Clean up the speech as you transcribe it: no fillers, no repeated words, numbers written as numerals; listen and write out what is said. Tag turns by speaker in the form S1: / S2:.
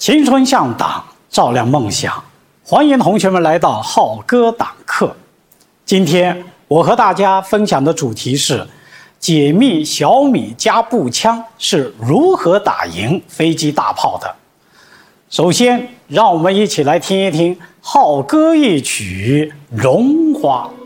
S1: 青春向党，照亮梦想。欢迎同学们来到浩哥党课。今天我和大家分享的主题是：解密小米加步枪是如何打赢飞机大炮的。首先，让我们一起来听一听浩哥一曲《绒花》。